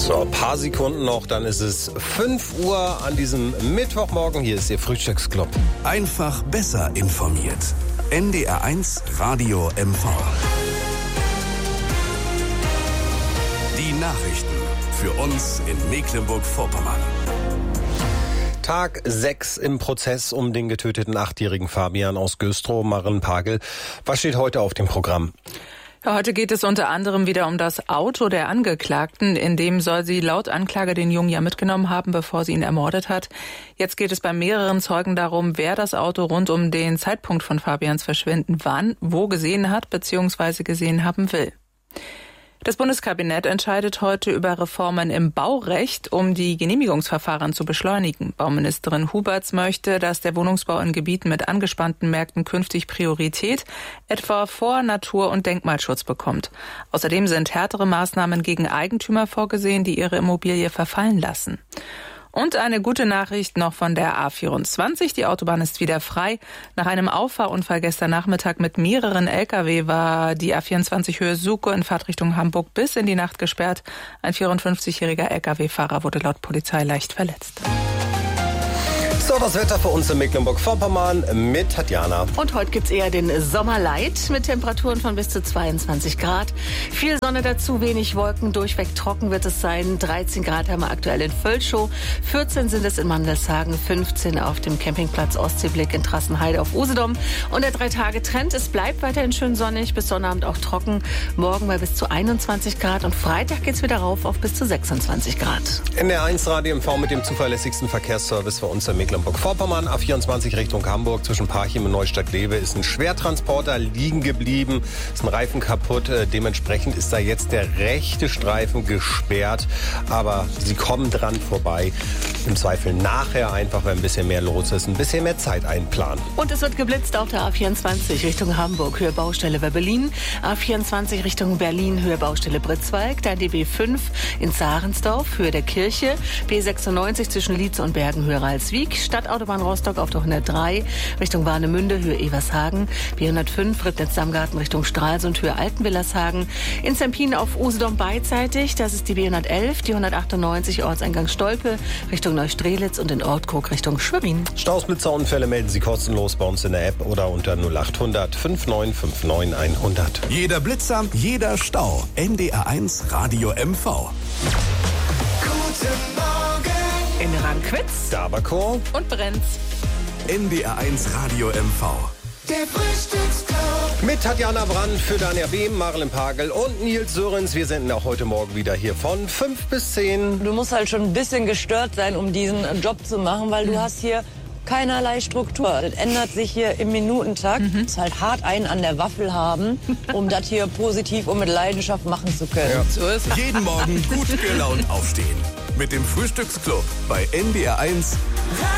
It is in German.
So, ein paar Sekunden noch, dann ist es 5 Uhr an diesem Mittwochmorgen. Hier ist Ihr Frühstücksclub. Einfach besser informiert. NDR1 Radio MV. Die Nachrichten für uns in Mecklenburg-Vorpommern. Tag 6 im Prozess um den getöteten 8-jährigen Fabian aus Güstrow, Maren Pagel. Was steht heute auf dem Programm? Ja, heute geht es unter anderem wieder um das Auto der Angeklagten. In dem soll sie laut Anklage den Jungen ja mitgenommen haben, bevor sie ihn ermordet hat. Jetzt geht es bei mehreren Zeugen darum, wer das Auto rund um den Zeitpunkt von Fabians Verschwinden wann, wo gesehen hat bzw. gesehen haben will. Das Bundeskabinett entscheidet heute über Reformen im Baurecht, um die Genehmigungsverfahren zu beschleunigen. Bauministerin Huberts möchte, dass der Wohnungsbau in Gebieten mit angespannten Märkten künftig Priorität, etwa vor Natur- und Denkmalschutz bekommt. Außerdem sind härtere Maßnahmen gegen Eigentümer vorgesehen, die ihre Immobilie verfallen lassen. Und eine gute Nachricht noch von der A24. Die Autobahn ist wieder frei. Nach einem Auffahrunfall gestern Nachmittag mit mehreren Lkw war die A24 Höhe Suckow in Fahrtrichtung Hamburg bis in die Nacht gesperrt. Ein 54-jähriger Lkw-Fahrer wurde laut Polizei leicht verletzt. So, das Wetter für uns in Mecklenburg-Vorpommern mit Tatjana. Und heute gibt's eher den Sommerlight mit Temperaturen von bis zu 22 Grad. Viel Sonne dazu, wenig Wolken, durchweg trocken wird es sein. 13 Grad haben wir aktuell in Völschow, 14 sind es in Mandelshagen, 15 auf dem Campingplatz Ostseeblick in Trassenheide auf Usedom. Und der 3-Tage-Trend, es bleibt weiterhin schön sonnig, bis Sonnabend auch trocken. Morgen bei bis zu 21 Grad und Freitag geht's wieder rauf auf bis zu 26 Grad. NDR1 Radio MV mit dem zuverlässigsten Verkehrsservice für uns in Mecklenburg-Vorpommern. A24 Richtung Hamburg zwischen Parchim und Neustadt-Lewe ist ein Schwertransporter liegen geblieben. Ist ein Reifen kaputt. Dementsprechend ist da jetzt der rechte Streifen gesperrt. Aber Sie kommen dran vorbei. Im Zweifel nachher einfach, wenn ein bisschen mehr los ist, ein bisschen mehr Zeit einplanen. Und es wird geblitzt auf der A24 Richtung Hamburg, Höhe Baustelle bei Berlin. A24 Richtung Berlin, Höhe Baustelle Britzweig. Dann die B5 in Sahrensdorf, Höhe der Kirche. B96 zwischen Lietz und Bergen, Höhe Ralswiek. Stadtautobahn Rostock auf der 103 Richtung Warnemünde, Höhe Evershagen. B105 Ribnitz-Samgarten Richtung Stralsund, Höhe Altenwillershagen. In Zempin auf Usedom beidseitig, das ist die B111, die 198 Ortseingang Stolpe Richtung Neustrelitz und in Ortkrog Richtung Schwerin. Stausblitzerunfälle melden Sie kostenlos bei uns in der App oder unter 0800 5959 100. Jeder Blitzer, jeder Stau. NDR1 Radio MV. Guten Morgen. In Rankwitz Dabako Und Brenz. NDR1 Radio MV. Der Frühstücksclub. mit Tatjana Brandt für Daniel Behm, Maren Pagel und Nils Sörens. Wir senden auch heute Morgen wieder hier von 5 bis 10. Du musst halt schon ein bisschen gestört sein, um diesen Job zu machen, weil du hast hier keinerlei Struktur. Das ändert sich hier im Minutentakt. Du musst halt hart einen an der Waffel haben, um das hier positiv und mit Leidenschaft machen zu können. Ja. So ist es. Jeden Morgen gut gelaunt aufstehen. Mit dem Frühstücksclub bei NDR1